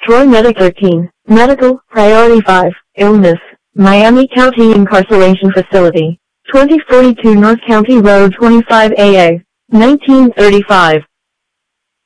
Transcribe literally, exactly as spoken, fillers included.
Troy Medic thirteen, Medical, Priority five, Illness, Miami County Incarceration Facility, twenty forty-two North County Road twenty-five A A, nineteen thirty-five.